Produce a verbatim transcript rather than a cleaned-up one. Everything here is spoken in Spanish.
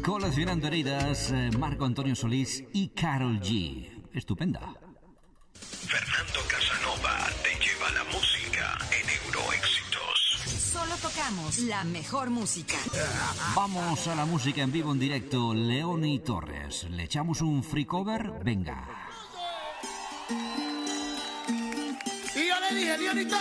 Coleccionando heridas, eh, Marco Antonio Solís y Karol G. Estupenda. Fernando Casanova te lleva la música en Euroéxitos. Solo tocamos la mejor música. Vamos a la música en vivo en directo. Leoni Torres. ¿Le echamos un free cover? Venga. Y yo le dije, Leonito.